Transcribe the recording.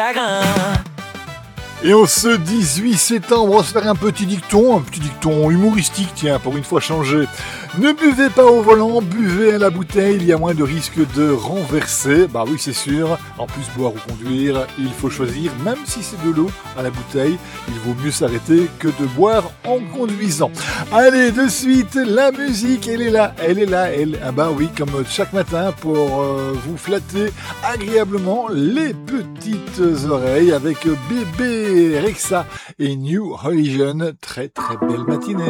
Et en ce 18 septembre, on va se faire un petit dicton humoristique, tiens, pour une fois changer. Ne buvez pas au volant, buvez à la bouteille, il y a moins de risque de renverser. Bah oui, c'est sûr. En plus, boire ou conduire, il faut choisir, même si c'est de l'eau à la bouteille, il vaut mieux s'arrêter que de boire en conduisant. Allez, de suite, la musique, elle est là, ah bah oui, comme chaque matin, pour vous flatter agréablement les petites oreilles avec bébé Rexa et New Religion. Très très belle matinée.